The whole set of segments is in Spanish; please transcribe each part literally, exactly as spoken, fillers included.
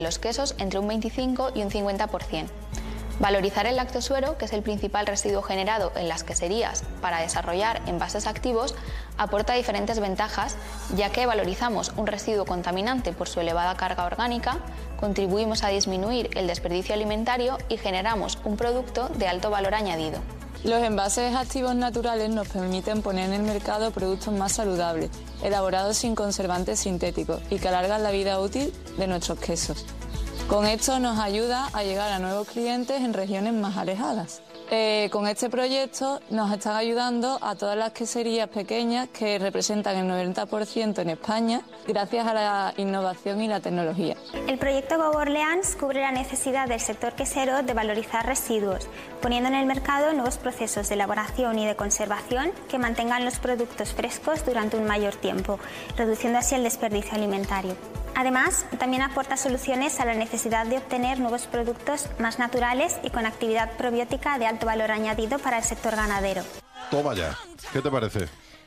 los quesos entre un veinticinco y un cincuenta por ciento. Valorizar el lactosuero, que es el principal residuo generado en las queserías para desarrollar envases activos, aporta diferentes ventajas, ya que valorizamos un residuo contaminante por su elevada carga orgánica, contribuimos a disminuir el desperdicio alimentario y generamos un producto de alto valor añadido. Los envases activos naturales nos permiten poner en el mercado productos más saludables, elaborados sin conservantes sintéticos y que alargan la vida útil de nuestros quesos. Con esto nos ayuda a llegar a nuevos clientes en regiones más alejadas. Eh, con este proyecto nos están ayudando a todas las queserías pequeñas que representan el noventa por ciento en España gracias a la innovación y la tecnología. El proyecto Go Orleans cubre la necesidad del sector quesero de valorizar residuos, poniendo en el mercado nuevos procesos de elaboración y de conservación que mantengan los productos frescos durante un mayor tiempo, reduciendo así el desperdicio alimentario. Además, también aporta soluciones a la necesidad de obtener nuevos productos más naturales y con actividad probiótica de alto valor añadido para el sector ganadero. Toma ya, ¿qué te parece?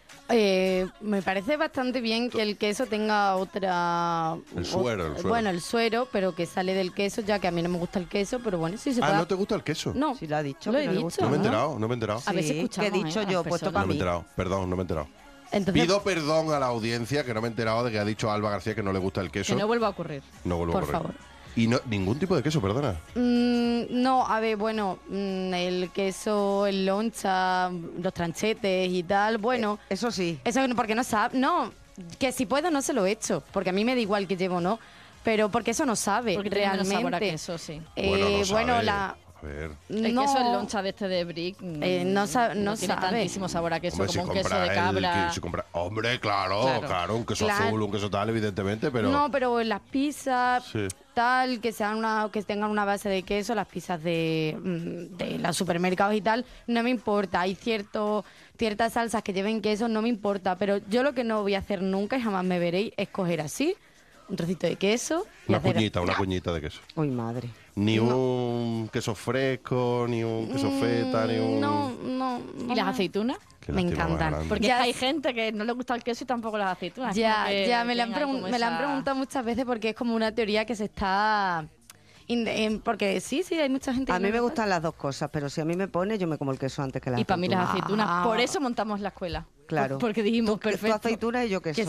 Eh, me parece bastante bien que el queso tenga otra... El suero, el suero. Bueno, el suero, pero que sale del queso, ya que a mí no me gusta el queso, pero bueno, sí se puede... Ah, ¿no te gusta el queso? No. Sí lo ha dicho. Lo que he no le dicho. gusta. No me he ¿no? enterado, no me he enterado. A veces Sí, escuchamos, que he dicho ¿eh? a yo, las puesto personas. para No me he mí. enterado, perdón, no me he enterado. Entonces, Pido perdón a la audiencia que no me he enterado de que ha dicho Alba García que no le gusta el queso. Que no vuelva a ocurrir. No vuelvo por a correr. favor. Y no, ningún tipo de queso, perdona. Mm, no, a ver, bueno, mm, el queso, el loncha, los tranchetes y tal, bueno... Eh, eso sí. Eso no, porque no sabe... No, que si puedo no se lo echo, porque a mí me da igual que llevo o no, pero porque eso no sabe Porque tiene menos realmente. sabor a queso, sí. Eh, bueno, no bueno, sabe. la... A ver. El no, queso en loncha de este de Brick Eh, no sa- no tiene sabe. tantísimo sabor a queso Hombre, si como un queso compra de el cabra. que- si compra- hombre, claro, claro, Claro. un queso Claro. azul, un queso tal, evidentemente, pero... No, pero en las pizzas, Sí. tal, que sean una, que tengan una base de queso, las pizzas de, mm, de los supermercados y tal, no me importa. Hay cierto, ciertas salsas que lleven queso, no me importa. Pero yo lo que no voy a hacer nunca y jamás me veréis es coger así un trocito de queso y Una hacer... cuñita, una cuñita de queso. Uy, madre. Ni un queso fresco, ni un queso feta, ni un... No, no. ¿Y las aceitunas? Qué Me lástima más encantan. grande. Porque Ya hay es- gente que no le gusta el queso y tampoco las aceitunas. Ya, Como que ya, me la, han tienen ahí pregun- como me la han esa- preguntado muchas veces porque es como una teoría que se está... in- en- porque sí, sí, hay mucha gente A que mí no me le gusta. gustan las dos cosas, pero si a mí me pone, yo me como el queso antes que la Y para mí las aceituna. aceitunas. Ah. Por eso montamos la escuela. Claro. Porque dijimos, Tú, tú perfecto. aceituna y yo queso.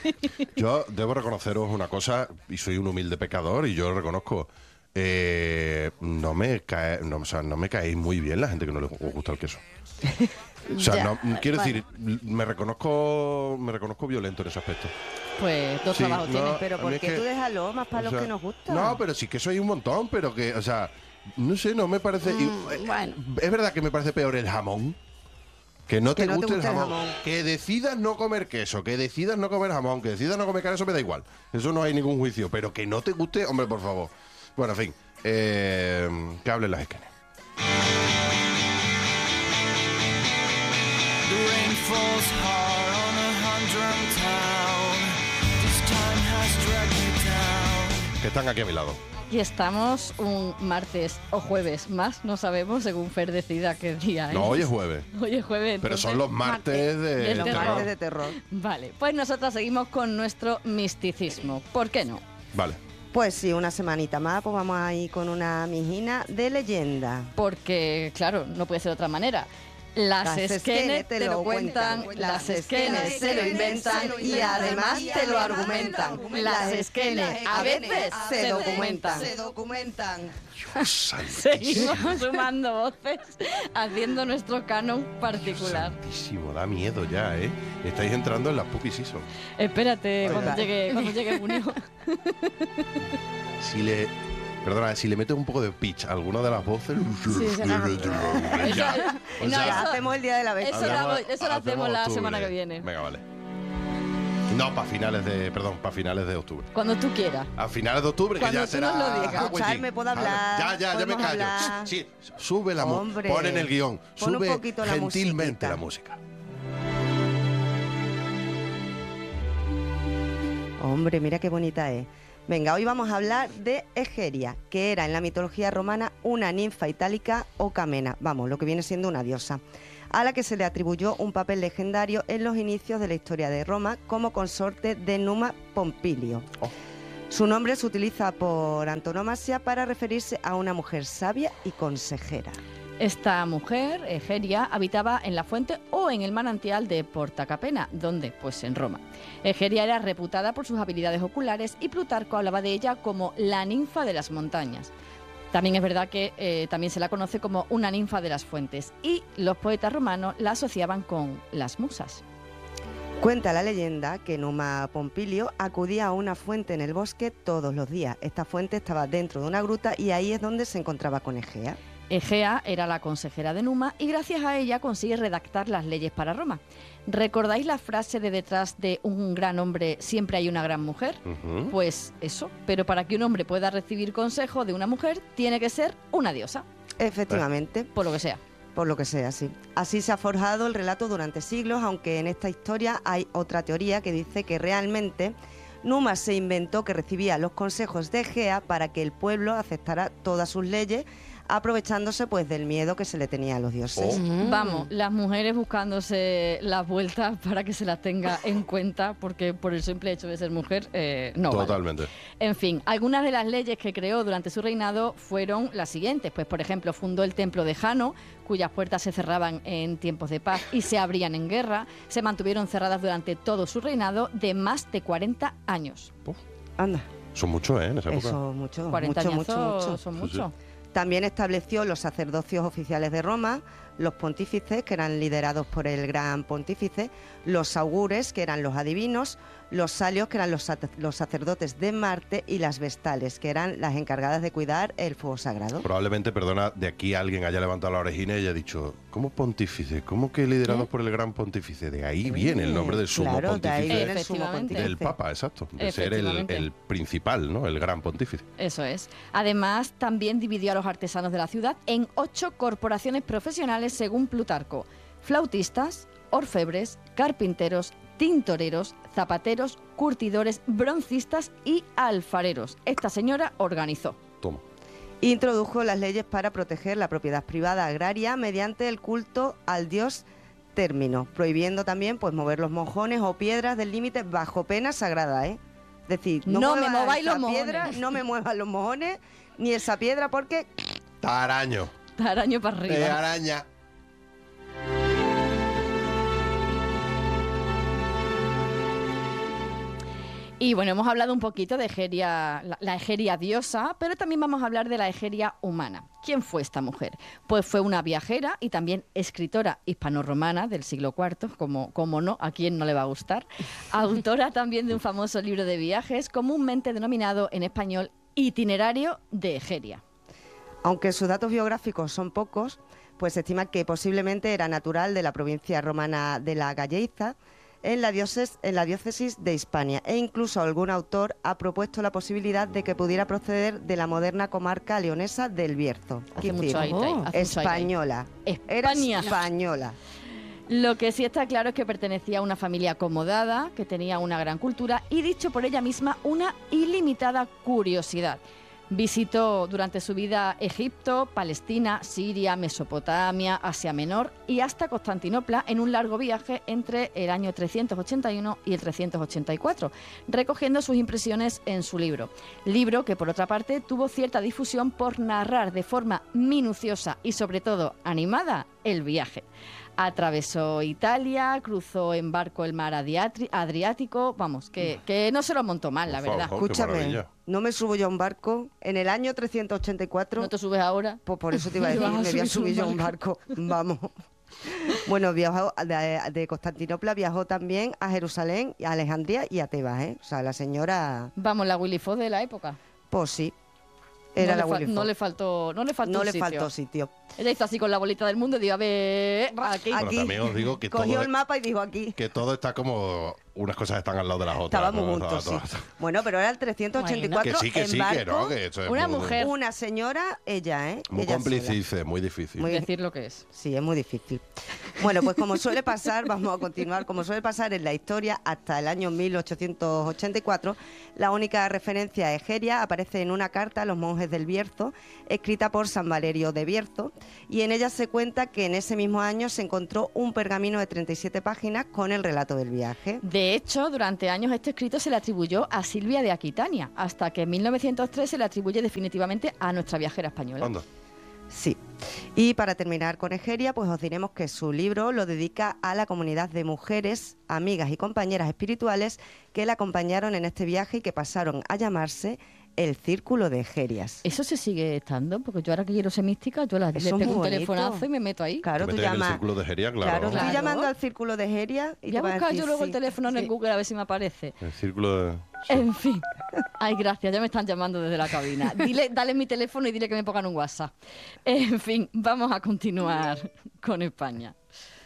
Yo debo reconoceros una cosa, y soy un humilde pecador, y yo lo reconozco. Eh, no me cae, no, o sea, no me caéis muy bien la gente que no le gu- gusta el queso. O sea, Ya, no, quiero vale. decir, me reconozco, me reconozco violento en ese aspecto. Pues dos Sí, trabajos no, tienes. Pero a mí ¿por es qué que- tú déjalo más para o los sea, que nos gusta? No, pero sí que soy un montón, pero que, o sea, no sé, no me parece... y- eh, bueno. Es verdad que me parece peor el jamón. Que no te, Que no te guste, guste el el jamón. jamón. Que decidas no comer queso, que decidas no comer jamón, que decidas no comer carne, eso me da igual. Eso no hay ningún juicio. Pero que no te guste, hombre, por favor. Bueno, en fin. Eh, que hablen las esquenes. The rain falls hard on a humdrum town. This time has dragged me down. Que están aquí a mi lado. Y estamos un martes o jueves más, no sabemos, según Fer decida qué día es. No, hoy es jueves. Hoy es jueves. Pero entonces, son los martes de, del Los terror. martes de terror. Vale, pues nosotros seguimos con nuestro misticismo. ¿Por qué no? Vale. Pues sí, una semanita más, pues vamos a ir con una mijina de leyenda. Porque, claro, no puede ser de otra manera. Las, Las esquenes esquenes te lo cuentan, las esquenes se lo inventan y además te lo argumentan. Las esquenes a veces se documentan. Se documentan. Seguimos sumando voces, haciendo nuestro canon particular. Santísimo, da miedo ya, ¿eh? Estáis entrando en la Spooky Season. Espérate cuando Oiga. llegue, cuando llegue junio. Si le... Perdona, si le metes un poco de pitch a alguna de las voces... ya. O No, sea, Ya eso- hacemos el día de la vez. eso lo hago- eso lo hacemos la octubre. semana que viene. Venga, vale. No, para finales de... Perdón, para finales de octubre. Cuando tú quieras. A finales de octubre, Cuando que ya tú será... nos lo digas. Halloween. Escucharme, puedo hablar, Ya, ya, ya me podemos callo. hablar. Sí, sube la música. Hombre, Pon en el guión. pon un Sube poquito la gentilmente musiquita. la música. Hombre, mira qué bonita es. Venga, hoy vamos a hablar de Egeria, que era en la mitología romana una ninfa itálica o camena, vamos, lo que viene siendo una diosa, a la que se le atribuyó un papel legendario en los inicios de la historia de Roma como consorte de Numa Pompilio. Oh. Su nombre se utiliza por antonomasia para referirse a una mujer sabia y consejera. Esta mujer, Egeria, habitaba en la fuente o en el manantial de Porta-Capena. ¿Dónde? Pues en Roma. Egeria era reputada por sus habilidades oculares y Plutarco hablaba de ella como la ninfa de las montañas. También es verdad que eh, también se la conoce como una ninfa de las fuentes y los poetas romanos la asociaban con las musas. Cuenta la leyenda que Numa Pompilio acudía a una fuente en el bosque todos los días. Esta fuente estaba dentro de una gruta y ahí es donde se encontraba con Egea. Egea era la consejera de Numa y gracias a ella consigue redactar las leyes para Roma. ¿Recordáis la frase de detrás de un gran hombre siempre hay una gran mujer? Ujú. Pues eso, pero para que un hombre pueda recibir consejo de una mujer tiene que ser una diosa, Efectivamente, por lo que sea. por lo que sea, sí. Así se ha forjado el relato durante siglos, aunque en esta historia hay otra teoría que dice que realmente Numa se inventó que recibía los consejos de Egea para que el pueblo aceptara todas sus leyes, aprovechándose pues del miedo que se le tenía a los dioses. Oh. Vamos, las mujeres buscándose las vueltas para que se las tenga en cuenta, porque por el simple hecho de ser mujer, eh, no vale. Totalmente. En fin, algunas de las leyes que creó durante su reinado fueron las siguientes. Pues, por ejemplo, fundó el templo de Jano, cuyas puertas se cerraban en tiempos de paz y se abrían en guerra. Se mantuvieron cerradas durante todo su reinado de más de cuarenta años. Anda, Son muchos, ¿eh? En esa época. eso mucho, cuarenta mucho, mucho, añazos mucho. son Sí, muchos. También estableció los sacerdocios oficiales de Roma, los pontífices, que eran liderados por el gran pontífice, los augures, que eran los adivinos, los salios, que eran los, sac- los sacerdotes de Marte, y las vestales, que eran las encargadas de cuidar el fuego sagrado. Probablemente, perdona, de aquí alguien haya levantado la orejina y haya dicho, ¿cómo pontífice? ¿Cómo que liderados por el gran pontífice? De ahí viene el nombre del sumo Claro, de ahí pontífice. viene el sumo Efectivamente. pontífice. Del Papa, exacto. De ser el, Efectivamente. el principal, ¿no? El gran pontífice. Eso es. Además, también dividió a los artesanos de la ciudad en ocho corporaciones profesionales según Plutarco: flautistas, orfebres, carpinteros, tintoreros, zapateros, curtidores, broncistas y alfareros. Esta señora organizó. Toma. Introdujo las leyes para proteger la propiedad privada agraria mediante el culto al dios Término, prohibiendo también pues mover los mojones o piedras del límite bajo pena sagrada, ¿eh? Es decir, no, No me muevas mováis esa los mojones. piedra, no me muevan los mojones ni esa piedra porque Taraño. Araño para arriba. De araña. Y bueno, hemos hablado un poquito de Egeria, la, la Egeria diosa, pero también vamos a hablar de la Egeria humana. ¿Quién fue esta mujer? Pues fue una viajera y también escritora hispano-romana del siglo cuarto, como, como no, a quién no le va a gustar. Autora también de un famoso libro de viajes, comúnmente denominado en español Itinerario de Egeria. aunque sus datos biográficos son pocos, pues se estima que posiblemente era natural de la provincia romana de la Galleiza, en la, diócesis, en la diócesis de Hispania, e incluso algún autor ha propuesto la posibilidad de que pudiera proceder de la moderna comarca leonesa del Bierzo. Hace Es mucho decir, ahí, ahí, hace mucho ahí, ahí. española. Era España. española. Lo que sí está claro es que pertenecía a una familia acomodada, que tenía una gran cultura y, dicho por ella misma, una ilimitada curiosidad. Visitó durante su vida Egipto, Palestina, Siria, Mesopotamia, Asia Menor y hasta Constantinopla en un largo viaje entre el año trescientos ochenta y uno y el trescientos ochenta y cuatro, recogiendo sus impresiones en su libro. Libro que, por otra parte, tuvo cierta difusión por narrar de forma minuciosa y, sobre todo, animada el viaje. Atravesó Italia, cruzó en barco el mar Adriati- Adriático, vamos, que, que no se lo montó mal, la Por verdad. favor. Oh, qué Escúchame, maravilla. no me subo yo a un barco. En el año trescientos ochenta y cuatro, ¿No te subes ahora? pues por eso te iba a Te decir, vas a me voy a subir subir yo a un un barco. Vamos. Bueno, viajó de, de Constantinopla, viajó también a Jerusalén, a Alejandría y a Tebas, ¿eh? O sea, la señora, Vamos, la Willy Fox de la época. pues sí, era no la le, fa- Willy no Fox. le faltó, no le faltó No un le sitio. faltó sitio. Ella hizo así con la bolita del mundo y dijo, a ver, aquí. Bueno, Aquí. también os digo que todo, Cogió el mapa y dijo aquí. que todo está como... Unas cosas están al lado de las otras. Estábamos ¿no? juntos, Todo- sí. todo- Bueno, pero era el trescientos ochenta y cuatro Que sí, que en sí, barco, que no, que eso es una muy, mujer. una señora, ella, ¿eh? Muy Ella cómplice, muy difícil. Muy- Decir lo que es. Sí, es muy difícil. Bueno, pues como suele pasar, vamos a continuar, como suele pasar en la historia, hasta el año mil ochocientos ochenta y cuatro, la única referencia a Egeria aparece en una carta a los monjes del Bierzo, escrita por San Valerio de Bierzo, y en ella se cuenta que en ese mismo año se encontró un pergamino de treinta y siete páginas con el relato del viaje. De De hecho, durante años este escrito se le atribuyó a Silvia de Aquitania, hasta que en mil novecientos tres se le atribuye definitivamente a nuestra viajera española. Anda. Sí. Y para terminar con Egeria, pues os diremos que su libro lo dedica a la comunidad de mujeres, amigas y compañeras espirituales que la acompañaron en este viaje y que pasaron a llamarse el Círculo de Egerias. ¿Eso se sigue estando? Porque yo ahora que quiero ser mística, yo la, le Eso es pego muy un bonito. telefonazo y me meto ahí. Claro, Te tú metes en el llamas. Círculo de Egeria, claro. Claro, Claro. tú llamando al Círculo de Egerias y Voy te a van a buscar decir yo luego sí. el teléfono en Sí. el Google a ver si me aparece. El Círculo de... En fin. Ay, gracias, ya me están llamando desde la cabina. Dile, dale mi teléfono y dile que me pongan un WhatsApp. En fin, vamos a continuar con España.